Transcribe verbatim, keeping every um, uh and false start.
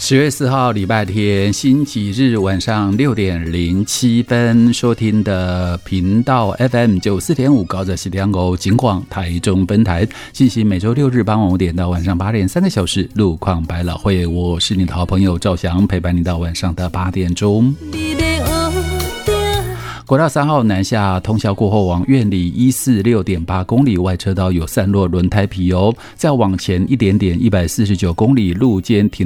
十月四号礼拜天星期日晚上六点零七分收听的频道 F M 九四点五高在西天欧金广台中分台进行每周六日傍晚五点到晚上八点三个小时路况百老汇，我是你的好朋友赵翔，陪伴你到晚上的八点钟。国道三号南下通宵过后，往苑里一四六点八公里外车道有散落轮胎皮哦，再往前一点点一百四十九公里路肩停